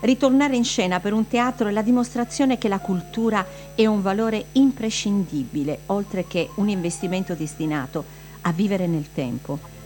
Ritornare in scena per un teatro è la dimostrazione che la cultura è un valore imprescindibile, oltre che un investimento destinato a vivere nel tempo.